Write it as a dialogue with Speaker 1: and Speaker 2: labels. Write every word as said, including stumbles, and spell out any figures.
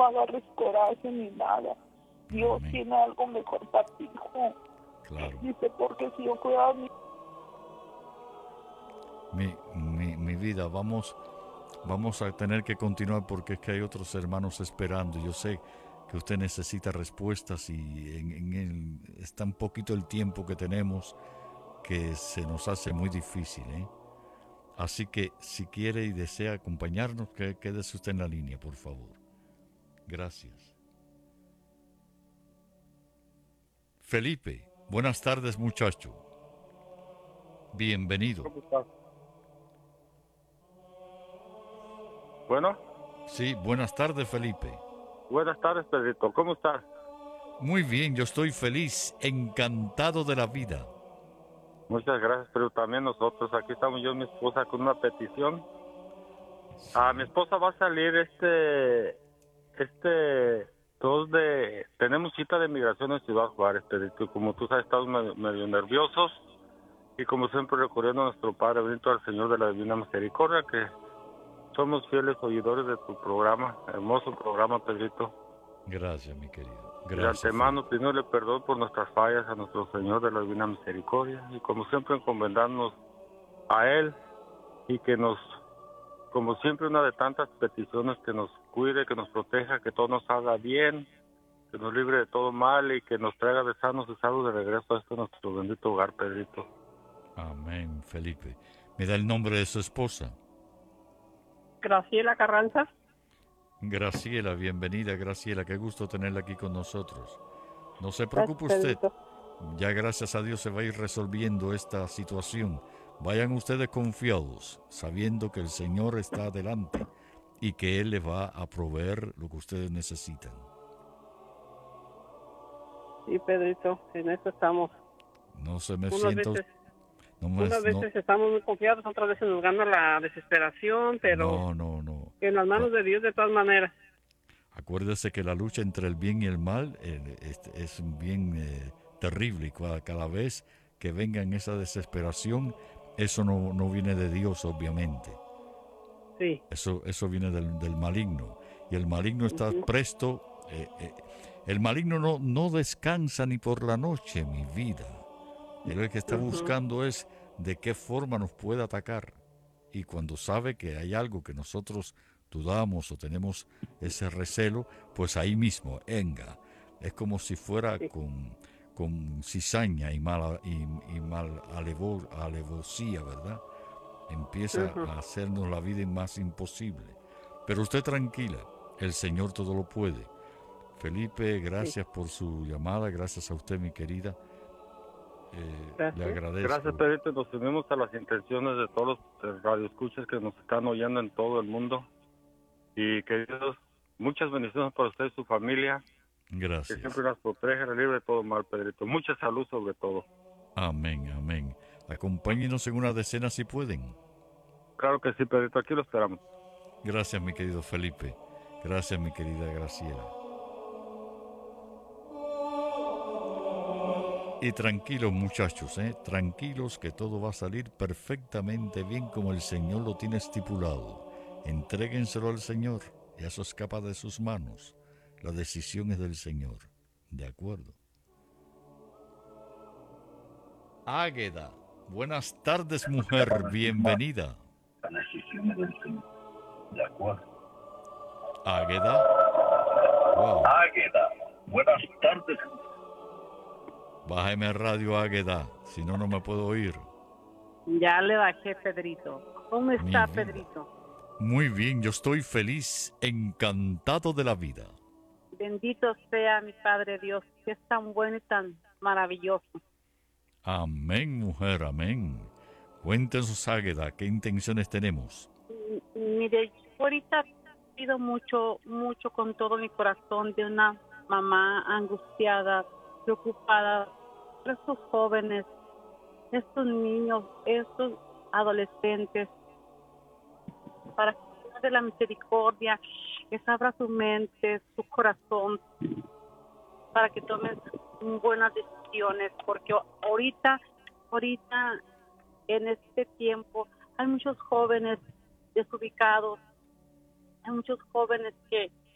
Speaker 1: agarres coraje ni nada. Dios
Speaker 2: Amén.
Speaker 1: tiene algo mejor para ti, hijo.
Speaker 2: Claro.
Speaker 1: Dice, porque si yo cuidaba mi...
Speaker 2: Mi, mi, mi vida, vamos, vamos a tener que continuar porque es que hay otros hermanos esperando. Yo sé que usted necesita respuestas y en, en el, es tan poquito el tiempo que tenemos que se nos hace muy difícil, ¿eh? Así que si quiere y desea acompañarnos, que quédese usted en la línea, por favor. Gracias. Felipe, buenas tardes, muchacho. Bienvenido.
Speaker 3: ¿Cómo estás? Bueno,
Speaker 2: Sí, buenas tardes, Felipe.
Speaker 3: buenas tardes, Pedrito. ¿Cómo estás?
Speaker 2: Muy bien, yo estoy feliz, encantado de la vida.
Speaker 3: Muchas gracias, pero también nosotros. Aquí estamos yo y mi esposa con una petición.
Speaker 2: Sí.
Speaker 3: Ah, mi esposa va a salir este, este, dos de, tenemos cita de migración en Ciudad Juárez, Pedrito. Y como tú sabes, estamos medio, medio nerviosos. Y como siempre recurriendo a nuestro Padre Benito, al Señor de la Divina Misericordia, que somos fieles oidores de tu programa, hermoso programa, Pedrito.
Speaker 2: Gracias, mi querido.
Speaker 3: De
Speaker 2: Gracias.
Speaker 3: antemano, pidiéndole perdón por nuestras fallas a nuestro Señor de la Divina Misericordia y como siempre encomendarnos a Él y que nos, como siempre, una de tantas peticiones, que nos cuide, que nos proteja, que todo nos haga bien, que nos libre de todo mal y que nos traiga de sanos y salvos de regreso a este nuestro bendito hogar, Pedrito.
Speaker 2: Amén, Felipe. ¿Me da el nombre de su esposa?
Speaker 4: Graciela Carranza.
Speaker 2: Graciela, bienvenida, Graciela. Qué gusto tenerla aquí con nosotros. No se preocupe
Speaker 4: Gracias,
Speaker 2: usted. Ya gracias a Dios se va a ir resolviendo esta situación. Vayan ustedes confiados, sabiendo que el Señor está adelante y que Él les va a proveer lo que ustedes necesitan.
Speaker 4: Sí, Pedrito, en eso estamos.
Speaker 2: No se me
Speaker 4: Unas
Speaker 2: sienta...
Speaker 4: veces,
Speaker 2: No me,
Speaker 4: unas
Speaker 2: no,
Speaker 4: veces estamos muy confiados, otras veces nos gana la desesperación, pero
Speaker 2: no, no, no.
Speaker 4: en las manos de Dios de todas maneras.
Speaker 2: Acuérdese que la lucha entre el bien y el mal eh, es, es un bien eh, terrible y cada, cada vez que venga en esa desesperación, eso no, no viene de Dios, obviamente.
Speaker 4: Sí.
Speaker 2: Eso, eso viene del, del maligno. Y el maligno está
Speaker 4: Uh-huh.
Speaker 2: presto. Eh, eh, el maligno no, no descansa ni por la noche, mi vida. Él lo que está
Speaker 4: Uh-huh.
Speaker 2: buscando es de qué forma nos puede atacar. Y cuando sabe que hay algo que nosotros dudamos o tenemos ese recelo, pues ahí mismo, venga. Es como si fuera
Speaker 4: Sí.
Speaker 2: con, con cizaña y mal, y, y mal alevo, alevosía, ¿verdad? Empieza
Speaker 4: Uh-huh.
Speaker 2: a hacernos la vida más imposible. Pero usted tranquila, el Señor todo lo puede. Felipe, gracias
Speaker 4: Sí.
Speaker 2: por su llamada, gracias a usted, mi querida. Eh,
Speaker 4: Gracias.
Speaker 2: le agradezco.
Speaker 3: Gracias, Pedrito. Nos unimos a las intenciones de todos los radioescuchas que nos están oyendo en todo el mundo. Y que Dios, muchas bendiciones para usted y su familia.
Speaker 2: Gracias.
Speaker 3: Que siempre las proteja, las libre de todo mal, Pedrito. Mucha salud sobre todo.
Speaker 2: Amén, amén. Acompáñenos en una decena si pueden.
Speaker 3: Claro que sí, Pedrito. Aquí lo esperamos.
Speaker 2: Gracias, mi querido Felipe. Gracias, mi querida Graciela. Y tranquilos, muchachos, ¿eh? Tranquilos que todo va a salir perfectamente bien como el Señor lo tiene estipulado. Entréguenselo al Señor y eso escapa de sus manos. La decisión es del Señor. ¿De acuerdo? Águeda, buenas tardes, mujer. Bienvenida.
Speaker 5: La decisión es del Señor. ¿De acuerdo?
Speaker 2: Águeda. Wow.
Speaker 5: Águeda, buenas tardes.
Speaker 2: Bájeme radio, Águeda, si no, no me puedo oír.
Speaker 4: Ya le bajé, Pedrito. ¿Cómo está,
Speaker 2: Mi vida.
Speaker 4: Pedrito?
Speaker 2: Muy bien, yo estoy feliz, encantado de la vida.
Speaker 4: Bendito sea mi Padre Dios, que es tan bueno y tan maravilloso.
Speaker 2: Amén, mujer, amén. Cuéntenos, Águeda, ¿qué intenciones tenemos?
Speaker 4: M- Mire, yo ahorita pido mucho, mucho con todo mi corazón de una mamá angustiada, preocupada por estos jóvenes, estos niños, estos adolescentes, para que el Dios de la misericordia les abra su mente, su corazón, para que tomen buenas decisiones, porque ahorita, ahorita en este tiempo hay muchos jóvenes desubicados, hay muchos jóvenes que